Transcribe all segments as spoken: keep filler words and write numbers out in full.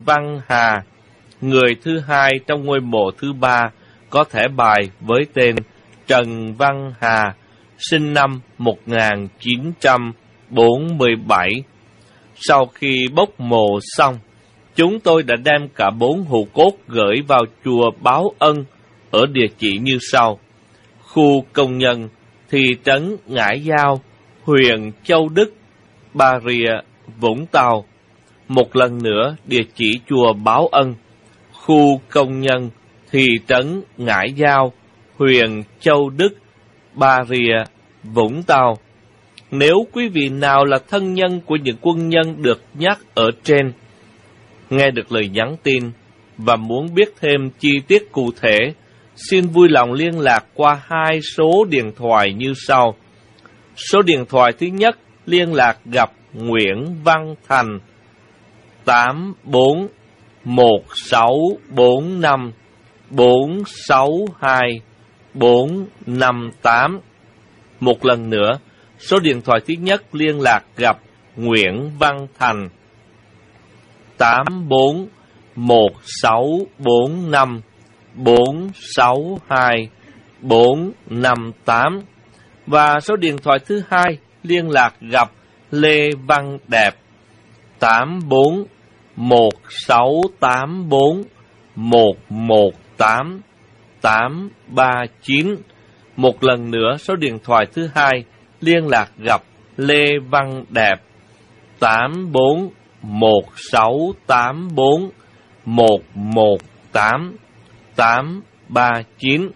Văn Hà, người thứ hai trong ngôi mộ thứ ba có thẻ bài với tên Trần Văn Hà, sinh năm một nghìn chín trăm bốn mươi bảy. Sau khi bốc mộ xong, chúng tôi đã đem cả bốn hũ cốt gửi vào chùa Báo Ân ở địa chỉ như sau: khu công nhân, thị trấn Ngãi Giao, huyện Châu Đức, Bà Rịa, Vũng Tàu. Một lần nữa, địa chỉ chùa Báo Ân, khu công nhân, thị trấn Ngãi Giao, huyện Châu Đức, Bà Rịa, Vũng Tàu. Nếu quý vị nào là thân nhân của những quân nhân được nhắc ở trên, nghe được lời nhắn tin và muốn biết thêm chi tiết cụ thể, xin vui lòng liên lạc qua hai số điện thoại như sau. Số điện thoại thứ nhất liên lạc gặp Nguyễn Văn Thành, tám bốn một sáu bốn năm bốn sáu hai bốn năm tám. Một lần nữa, số điện thoại thứ nhất liên lạc gặp Nguyễn Văn Thành, tám bốn một sáu bốn năm bốn sáu hai bốn năm tám. Và số điện thoại thứ hai liên lạc gặp Lê Văn Đẹp, tám bốn một sáu tám bốn một một tám tám ba chín. Một lần nữa, số điện thoại thứ hai liên lạc gặp Lê Văn Đẹp, tám bốn một sáu tám bốn một một tám tám ba chín.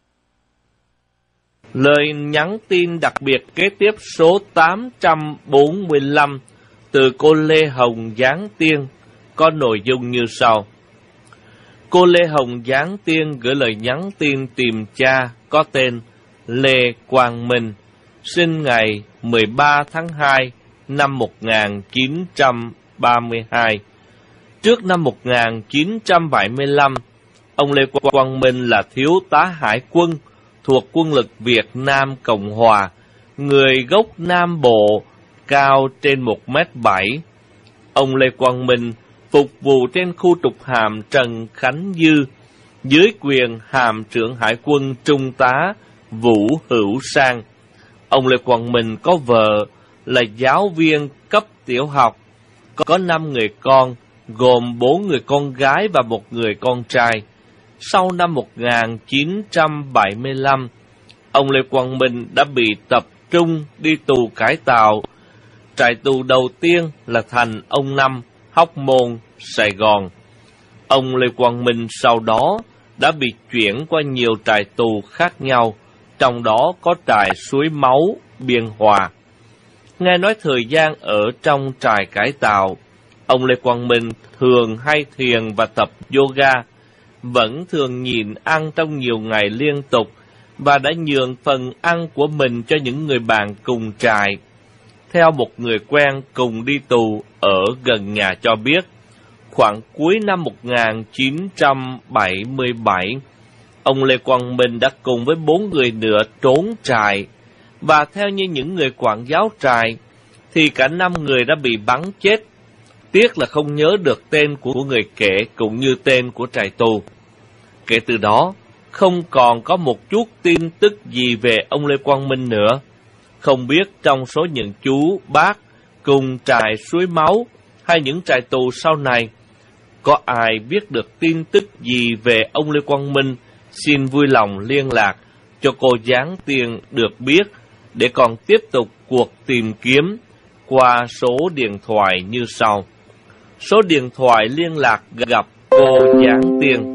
Lời nhắn tin đặc biệt kế tiếp số tám trăm bốn mươi lăm từ cô Lê Hồng Giáng Tiên có nội dung như sau. Cô Lê Hồng Giáng Tiên gửi lời nhắn tin tìm cha có tên Lê Quang Minh, sinh ngày mười ba tháng hai năm một nghìn chín trăm ba mươi hai. Trước năm một nghìn chín trăm bảy mươi lăm, ông Lê Quang Minh là thiếu tá hải quân thuộc quân lực Việt Nam Cộng Hòa, người gốc Nam Bộ, cao trên một mét bảy. Ông Lê Quang Minh phục vụ trên khu trục hàm Trần Khánh Dư, dưới quyền hàm trưởng hải quân Trung tá Vũ Hữu Sang. Ông Lê Quang Minh có vợ là giáo viên cấp tiểu học, có năm người con, gồm bốn người con gái và một người con trai. Sau năm một nghìn chín trăm bảy mươi lăm, ông Lê Quang Minh đã bị tập trung đi tù cải tạo. Trại tù đầu tiên là Thành Ông Năm, Hóc Môn, Sài Gòn. Ông Lê Quang Minh sau đó đã bị chuyển qua nhiều trại tù khác nhau, trong đó có trại Suối Máu, Biên Hòa. Nghe nói thời gian ở trong trại cải tạo, ông Lê Quang Minh thường hay thiền và tập yoga, vẫn thường nhịn ăn trong nhiều ngày liên tục và đã nhường phần ăn của mình cho những người bạn cùng trại. Theo một người quen cùng đi tù ở gần nhà cho biết, khoảng cuối năm một nghìn chín trăm bảy mươi bảy, ông Lê Quang Minh đã cùng với bốn người nữa trốn trại, và theo như những người quản giáo trại, thì cả năm người đã bị bắn chết. Tiếc là không nhớ được tên của người kể cũng như tên của trại tù. Kể từ đó, không còn có một chút tin tức gì về ông Lê Quang Minh nữa. Không biết trong số những chú bác cùng trại Suối Máu hay những trại tù sau này, có ai biết được tin tức gì về ông Lê Quang Minh, xin vui lòng liên lạc cho cô Giáng Tiên được biết để còn tiếp tục cuộc tìm kiếm qua số điện thoại như sau. Số điện thoại liên lạc gặp cô Giáng Tiên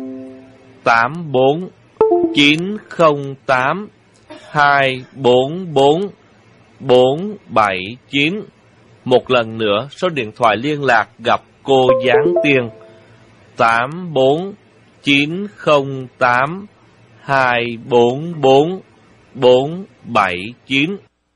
tám bốn chín không tám hai bốn bốn bốn bảy chín. Một lần nữa, số điện thoại liên lạc gặp cô Giáng Tiên tám bốn chín không tám hai bốn bốn bốn bảy chín.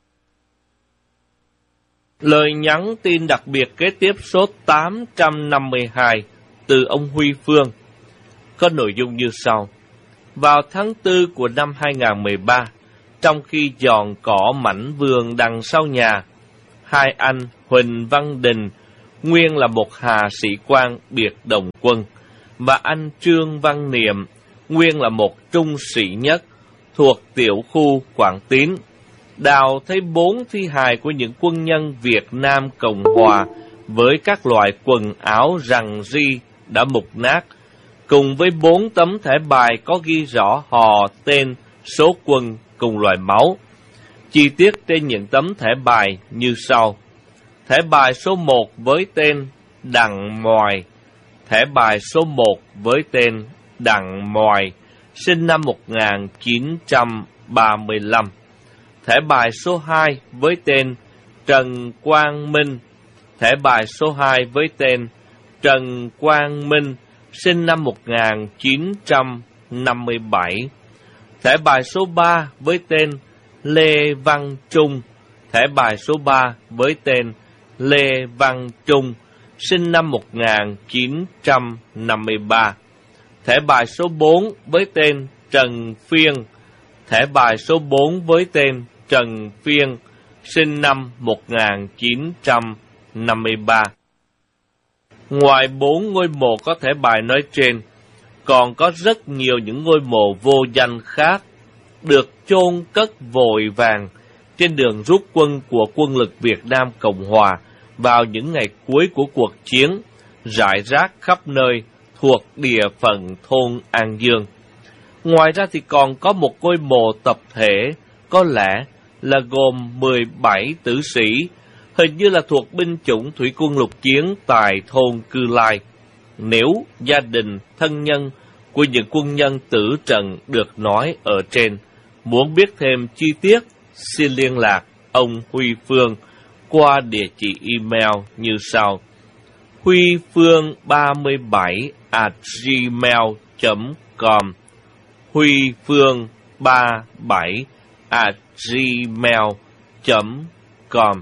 Lời nhắn tin đặc biệt kế tiếp số tám trăm năm mươi hai từ ông Huy Phương có nội dung như sau. Vào tháng tư của năm hai nghìn không trăm mười ba, trong khi dọn cỏ mảnh vườn đằng sau nhà, hai anh Huỳnh Văn Đình, nguyên là một hà sĩ quan biệt đồng quân, và anh Trương Văn Niệm, nguyên là một trung sĩ nhất, thuộc tiểu khu Quảng Tín, đào thấy bốn thi hài của những quân nhân Việt Nam Cộng Hòa với các loại quần áo rằng ri đã mục nát, cùng với bốn tấm thẻ bài có ghi rõ họ, tên, số quân cùng loại máu. Chi tiết trên những tấm thẻ bài như sau. Thẻ bài số một với tên Đặng Moài. Thẻ bài số một với tên Đặng Moài, sinh năm một nghìn chín trăm ba mươi lăm. Thẻ bài số hai với tên Trần Quang Minh. Thẻ bài số hai với tên Trần Quang Minh, sinh năm một nghìn chín trăm năm mươi bảy. Thẻ bài số ba với tên Lê Văn Trung. Thẻ bài số ba với tên Lê Văn Trung, sinh năm một nghìn chín trăm năm mươi ba. Thẻ bài số bốn với tên Trần Phiên. Thẻ bài số bốn với tên Trần Phiên, sinh năm một nghìn chín trăm năm mươi ba. Ngoài bốn ngôi mộ có thẻ bài nói trên, còn có rất nhiều những ngôi mộ vô danh khác được chôn cất vội vàng trên đường rút quân của quân lực Việt Nam Cộng Hòa vào những ngày cuối của cuộc chiến, rải rác khắp nơi thuộc địa phận thôn An Dương. Ngoài ra thì còn có một ngôi mộ tập thể, có lẽ là gồm mười bảy tử sĩ, hình như là thuộc binh chủng thủy quân lục chiến tại thôn Cư Lai. Nếu gia đình, thân nhân của những quân nhân tử trận được nói ở trên muốn biết thêm chi tiết, xin liên lạc ông Huy Phương qua địa chỉ email như sau: huy phương ba mươi bảy at gmail chấm com, huy phương ba mươi bảy at gmail chấm com.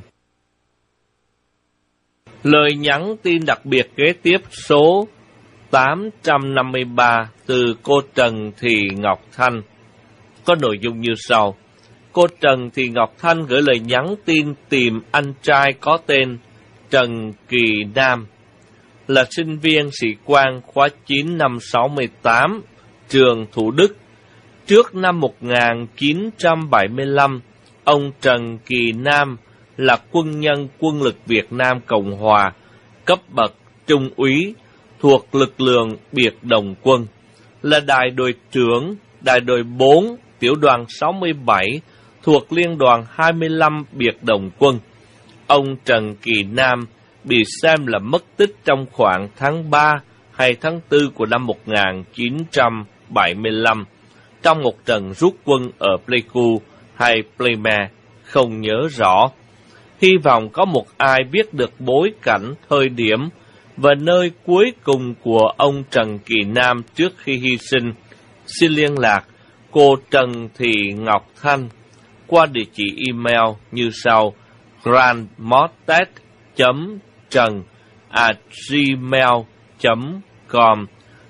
Lời nhắn tin đặc biệt kế tiếp số tám trăm năm mươi ba từ cô Trần Thị Ngọc Thanh có nội dung như sau. Cô Trần Thị Ngọc Thanh gửi lời nhắn tin tìm anh trai có tên Trần Kỳ Nam, là sinh viên sĩ quan khóa chín năm sáu mươi tám, trường Thủ Đức. Trước năm một nghìn chín trăm bảy mươi lăm, ông Trần Kỳ Nam là quân nhân quân lực Việt Nam Cộng Hòa, cấp bậc trung úy, thuộc lực lượng biệt đồng quân, là đại đội trưởng đại đội bốn, tiểu đoàn sáu mươi bảy, thuộc liên đoàn hai mươi lăm biệt đồng quân. Ông Trần Kỳ Nam bị xem là mất tích trong khoảng tháng ba hay tháng tư của năm một nghìn chín trăm bảy mươi lăm, trong một trận rút quân ở Pleiku hay Pleime, không nhớ rõ. Hy vọng có một ai biết được bối cảnh, thời điểm và nơi cuối cùng của ông Trần Kỳ Nam trước khi hy sinh. Xin liên lạc cô Trần Thị Ngọc Thanh qua địa chỉ email như sau: grandmortet chấm trần at gmail chấm com,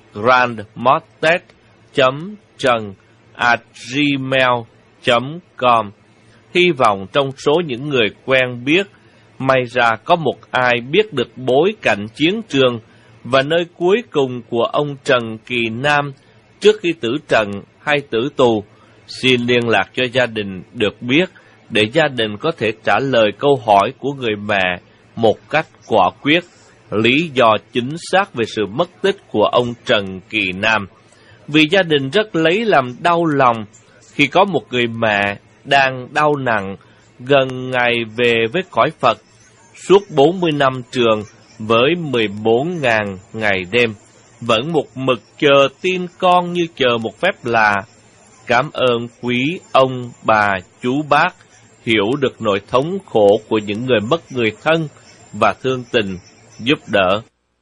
grandmortet chấm trần at gmail chấm com. Hy vọng trong số những người quen biết, may ra có một ai biết được bối cảnh chiến trường và nơi cuối cùng của ông Trần Kỳ Nam trước khi tử trận hay tử tù. Xin liên lạc cho gia đình được biết, để gia đình có thể trả lời câu hỏi của người mẹ một cách quả quyết, lý do chính xác về sự mất tích của ông Trần Kỳ Nam. Vì gia đình rất lấy làm đau lòng khi có một người mẹ đang đau nặng gần ngày về với cõi Phật suốt bốn mươi năm trường với mười bốn nghìn ngày đêm, vẫn một mực chờ tin con như chờ một phép lạ. Cảm ơn quý ông, bà, chú bác hiểu được nỗi thống khổ của những người mất người thân và thương tình giúp đỡ.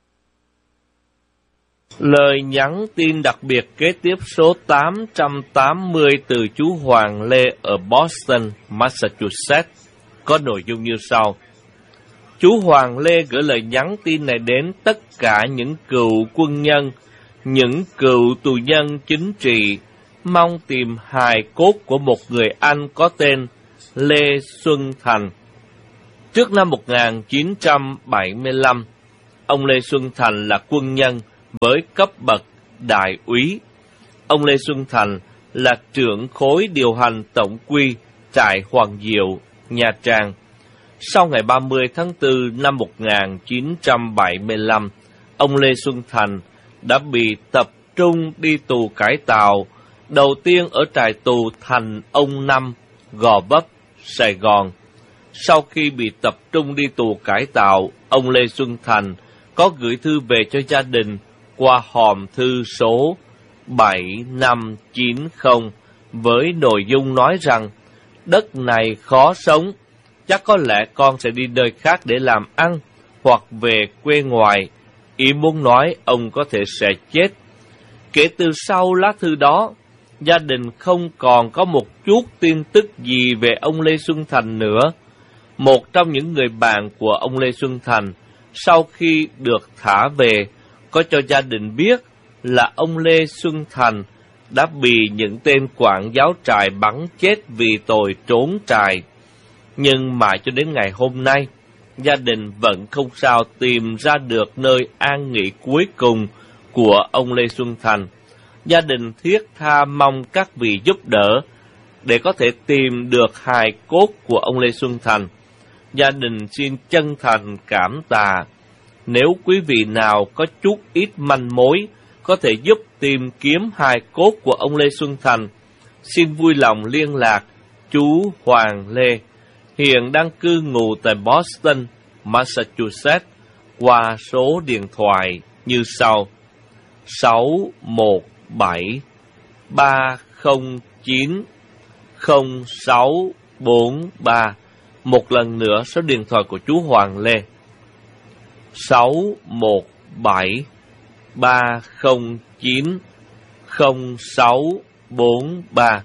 Lời nhắn tin đặc biệt kế tiếp số tám trăm tám mươi từ chú Hoàng Lê ở Boston, Massachusetts có nội dung như sau. Chú Hoàng Lê gửi lời nhắn tin này đến tất cả những cựu quân nhân, những cựu tù nhân chính trị, mong tìm hài cốt của một người anh có tên Lê Xuân Thành. Trước năm một nghìn chín trăm bảy mươi lăm, Ông Lê Xuân Thành là quân nhân với cấp bậc đại úy. Ông Lê Xuân Thành là trưởng khối điều hành tổng quy trại Hoàng Diệu, Nha Trang. Sau ngày ba mươi tháng tư năm một nghìn chín trăm bảy mươi lăm, ông Lê Xuân Thành đã bị tập trung đi tù cải tạo, đầu tiên ở trại tù Thành Ông Năm, Gò Vấp, Sài Gòn. Sau khi bị tập trung đi tù cải tạo, ông Lê Xuân Thành có gửi thư về cho gia đình qua hòm thư số bảy năm chín không với nội dung nói rằng đất này khó sống, chắc có lẽ con sẽ đi nơi khác để làm ăn hoặc về quê ngoài. Ý muốn nói ông có thể sẽ chết. Kể từ sau lá thư đó, gia đình không còn có một chút tin tức gì về ông Lê Xuân Thành nữa. Một trong những người bạn của ông Lê Xuân Thành, sau khi được thả về, có cho gia đình biết là ông Lê Xuân Thành đã bị những tên quản giáo trại bắn chết vì tội trốn trại. Nhưng mãi cho đến ngày hôm nay, gia đình vẫn không sao tìm ra được nơi an nghỉ cuối cùng của ông Lê Xuân Thành. Gia đình thiết tha mong các vị giúp đỡ để có thể tìm được hài cốt của ông Lê Xuân Thành. Gia đình xin chân thành cảm tạ. Nếu quý vị nào có chút ít manh mối có thể giúp tìm kiếm hài cốt của ông Lê Xuân Thành, xin vui lòng liên lạc chú Hoàng Lê, hiện đang cư ngụ tại Boston, Massachusetts, qua số điện thoại như sau: sáu một bảy ba không chín không sáu bốn ba. Một lần nữa số điện thoại của chú Hoàng Lê: sáu một bảy ba không chín không sáu bốn ba.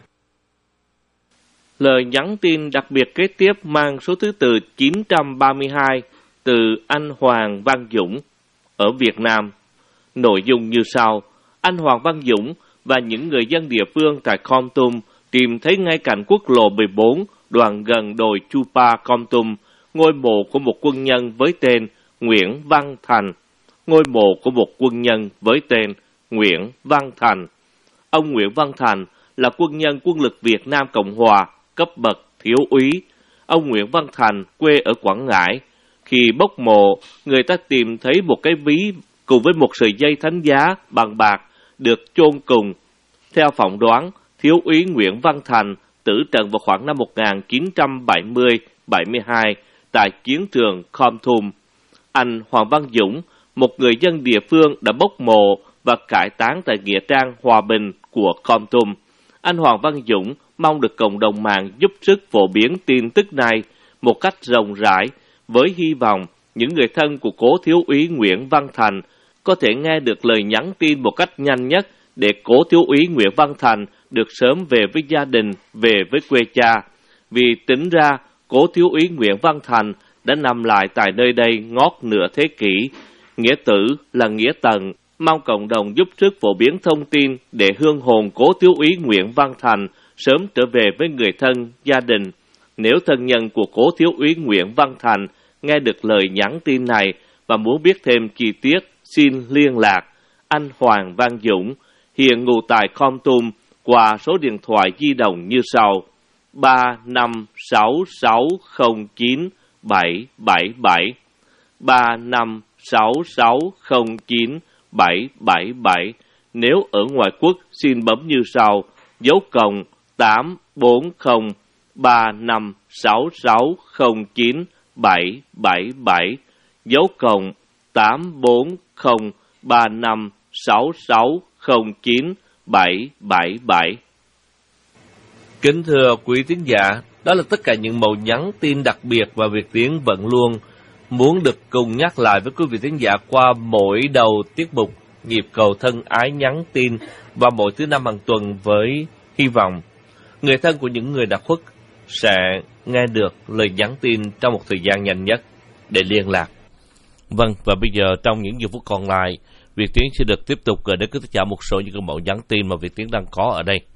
Lời nhắn tin đặc biệt kế tiếp mang số thứ tự chín trăm ba mươi hai từ anh Hoàng Văn Dũng ở Việt Nam. Nội dung như sau: anh Hoàng Văn Dũng và những người dân địa phương tại Kon Tum tìm thấy ngay cạnh quốc lộ mười bốn, đoạn gần đồi Chupa, Kon Tum, ngôi mộ của một quân nhân với tên Nguyễn Văn Thành. Ngôi mộ của một quân nhân với tên Nguyễn Văn Thành. Ông Nguyễn Văn Thành là quân nhân quân lực Việt Nam Cộng Hòa, cấp bậc thiếu úy. Ông Nguyễn Văn Thành quê ở Quảng Ngãi. Khi bốc mộ, người ta tìm thấy một cái ví cùng với một sợi dây thánh giá bằng bạc được chôn cùng. Theo phỏng đoán, thiếu úy Nguyễn Văn Thành tử trận vào khoảng năm một nghìn chín trăm bảy mươi bảy mươi hai tại chiến trường Kon Tum. Anh Hoàng Văn Dũng, một người dân địa phương, đã bốc mộ và cải táng tại nghĩa trang Hòa Bình của Kon Tum. Anh Hoàng Văn Dũng mong được cộng đồng mạng giúp sức phổ biến tin tức này một cách rộng rãi, với hy vọng những người thân của cố thiếu úy Nguyễn Văn Thành có thể nghe được lời nhắn tin một cách nhanh nhất để cố thiếu úy Nguyễn Văn Thành được sớm về với gia đình, về với quê cha. Vì tính ra, cố thiếu úy Nguyễn Văn Thành đã nằm lại tại nơi đây ngót nửa thế kỷ. Nghĩa tử là nghĩa tận, mong cộng đồng giúp sức phổ biến thông tin để hương hồn cố thiếu úy Nguyễn Văn Thành sớm trở về với người thân, gia đình. Nếu thân nhân của cố thiếu úy Nguyễn Văn Thành nghe được lời nhắn tin này và muốn biết thêm chi tiết, xin liên lạc anh Hoàng Văn Dũng, hiện ngụ tại Kon Tum, qua số điện thoại di động như sau: ba năm sáu sáu không chín bảy bảy bảy, ba năm sáu sáu không chín bảy bảy bảy. Nếu ở ngoài quốc, xin bấm như sau: dấu cộng tám bốn không ba năm sáu sáu không chín bảy bảy bảy, dấu cộng tám bốn không ba năm sáu sáu không chín bảy bảy bảy. Kính thưa quý tín giả, đó là tất cả những mẫu nhắn tin đặc biệt và Việt Tiến vẫn luôn muốn được cùng nhắc lại với quý vị tín giả qua mỗi đầu tiết mục Nhịp Cầu Thân Ái nhắn tin vào mỗi thứ năm hàng tuần, với hy vọng người thân của những người đã khuất sẽ nghe được lời nhắn tin trong một thời gian nhanh nhất để liên lạc. Vâng, và bây giờ trong những giờ phút còn lại, Việt Tiến sẽ được tiếp tục gửi đến quý tín giả một số những mẫu nhắn tin mà Việt Tiến đang có ở đây.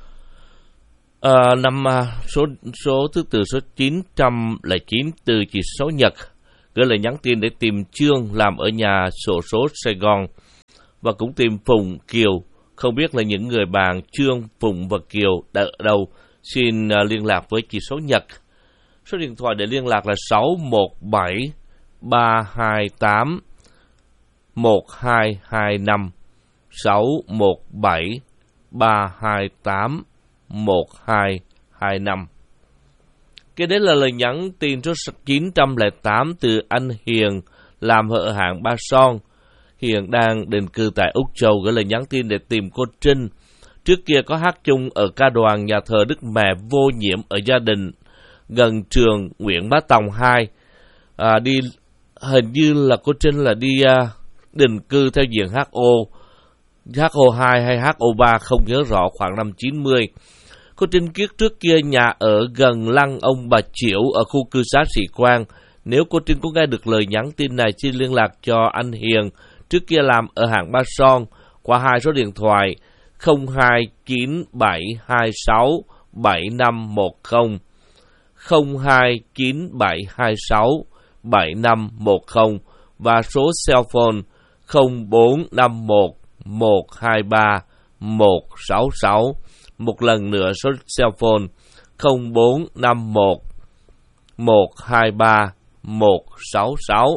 À, năm số số thứ tự số chín trăm lẻ chín từ chị số Nhật gửi lời nhắn tin để tìm Trương làm ở nhà xổ số Sài Gòn, và cũng tìm Phụng, Kiều. Không biết là những người bạn Trương, Phụng và Kiều đã ở đâu. Xin uh, liên lạc với chị Số Nhật. Số điện thoại để liên lạc là sáu một bảy ba hai tám một hai hai năm, sáu một bảy ba hai tám một hai hai năm. Cái đấy là lời nhắn tin số chín không tám từ anh Hiền làm ở hạng Ba Son. Hiền đang định cư tại Úc Châu, gửi lời nhắn tin để tìm cô Trinh. Trước kia có hát chung ở ca đoàn nhà thờ Đức Mẹ Vô Nhiễm ở gia đình gần trường Nguyễn Bá Tòng hai. À, đi hình như là cô Trinh là đi uh, định cư theo diện hát o hát o hai hay hát o ba, không nhớ rõ, khoảng năm chín mươi. Cô Trinh Kiết trước kia nhà ở gần lăng ông bà Chiểu ở khu cư xá Sĩ Quang. Nếu cô Trinh có nghe được lời nhắn tin này, xin liên lạc cho anh Hiền, trước kia làm ở hạng Ba Son, qua hai số điện thoại không hai chín bảy hai sáu bảy năm một không, không hai chín bảy hai sáu bảy năm một không và số cell phone không bốn năm một một hai ba một sáu sáu. Một lần nữa số cell phone không bốn năm một một hai ba một sáu sáu.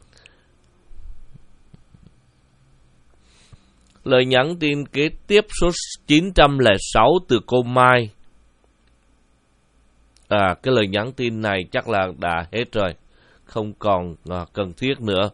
Lời nhắn tin kế tiếp số chín không sáu từ cô Mai. À, cái lời nhắn tin này chắc là đã hết rồi, không còn à, cần thiết nữa.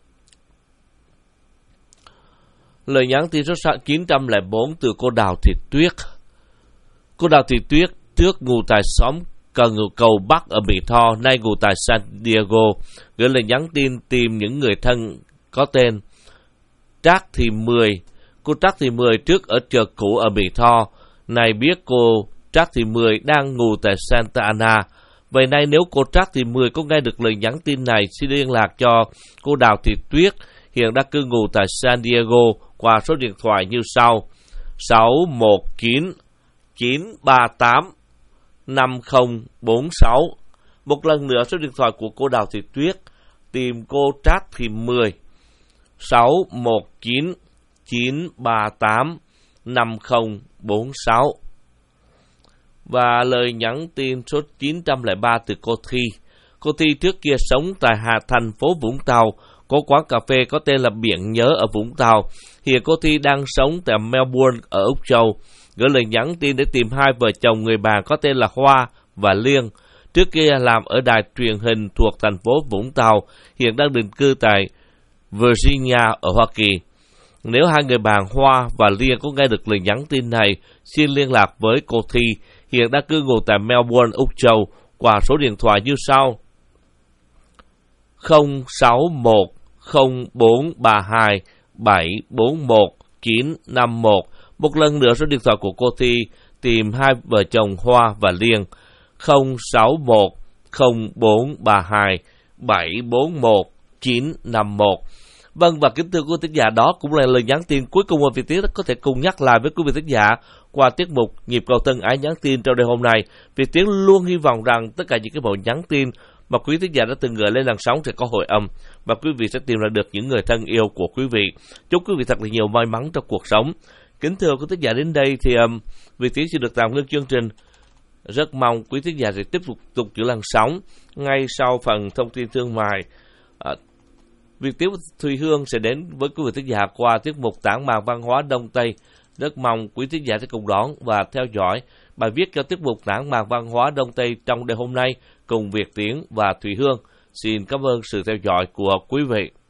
Lời nhắn tin số chín không bốn từ cô Đào Thị Tuyết. Cô Đào Thị Tuyết trước ngụ tại xóm Cần Cầu Bắc ở Mỹ Tho, nay ngụ tại San Diego, gửi lời nhắn tin tìm những người thân có tên Trác Thị Mười. Cô Trác Thị Mười trước ở chợ cũ ở Mỹ Tho, nay biết cô Trác Thị Mười đang ngụ tại Santa Ana. Vậy nay nếu cô Trác Thị Mười có nghe được lời nhắn tin này, xin liên lạc cho cô Đào Thị Tuyết, hiện đang cư ngụ tại San Diego, qua số điện thoại như sau: sáu một chín chín ba tám năm không bốn sáu. Một lần nữa số điện thoại của cô Đào Thị Tuyết tìm cô Trác Thị Mười: sáu một chín chín ba tám năm không bốn sáu. Và lời nhắn tin số chín không ba từ cô Thi. Cô Thi trước kia sống tại Hà thành phố Vũng Tàu, có quán cà phê có tên là Biển Nhớ ở Vũng Tàu. Hiện cô Thi đang sống tại Melbourne ở Úc Châu, gửi lời nhắn tin để tìm hai vợ chồng người bạn có tên là Hoa và Liên. Trước kia làm ở đài truyền hình thuộc thành phố Vũng Tàu, hiện đang định cư tại Virginia ở Hoa Kỳ. Nếu hai người bạn Hoa và Liên có nghe được lời nhắn tin này, xin liên lạc với cô Thi, hiện đang cư ngụ tại Melbourne, Úc Châu, qua số điện thoại như sau: không sáu một không bốn ba hai bảy bốn một chín năm một. Một lần nữa số điện thoại của cô Thi tìm hai vợ chồng Hoa và Liên: không sáu một không bốn ba hai bảy bốn một chín năm một. Vâng, và kính thưa quý thính giả, đó cũng là lời nhắn tin cuối cùng mà Việt Tiến có thể cùng nhắc lại với quý vị thính giả qua tiết mục Nhịp Cầu Thân Ái nhắn tin trong đêm hôm nay. Việt Tiến luôn hy vọng rằng tất cả những cái bộ nhắn tin mà quý thính giả đã từng gửi lên làn sóng sẽ có hồi âm và quý vị sẽ tìm ra được những người thân yêu của quý vị. Chúc quý vị thật là nhiều may mắn trong cuộc sống. Kính thưa quý thính giả, đến đây thì um, Việt Tiến sẽ được tạm ngưng chương trình. Rất mong quý thính giả sẽ tiếp tục tục giữ làn sóng ngay sau phần thông tin thương mại. À, Việt Tiến Thùy Hương sẽ đến với quý vị thính giả qua tiết mục Tản mạn văn hóa Đông Tây. Rất mong quý thính giả sẽ cùng đón và theo dõi bài viết cho tiết mục Tản mạn văn hóa Đông Tây trong đêm hôm nay cùng Việt Tiến và Thùy Hương. Xin cảm ơn sự theo dõi của quý vị.